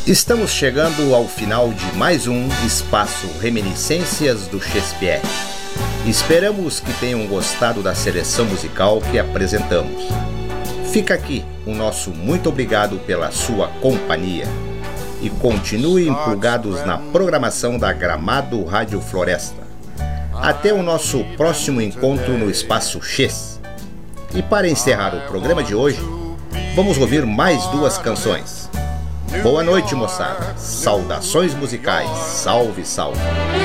Estamos chegando ao final de mais um Espaço Reminiscências do Shakespeare. Esperamos que tenham gostado da seleção musical que apresentamos. Fica aqui o nosso muito obrigado pela sua companhia e continuem plugados na programação da Gramado Rádio Floresta. Até o nosso próximo encontro no Espaço X. E para encerrar o programa de hoje, vamos ouvir mais duas canções. Boa noite, moçada. Saudações musicais. Salve, salve.